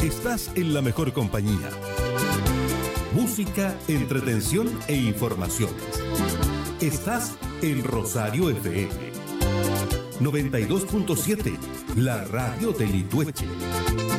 Estás en la mejor compañía. Música, entretención e informaciones. Estás en Rosario FM 92.7, la radio de Litueche.